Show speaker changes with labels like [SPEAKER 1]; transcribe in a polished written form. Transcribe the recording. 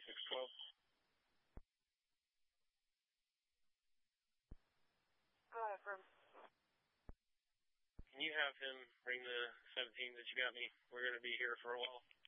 [SPEAKER 1] 2612.
[SPEAKER 2] From.
[SPEAKER 1] Can you have him bring the 17 that you got me? We're going to be here for a while.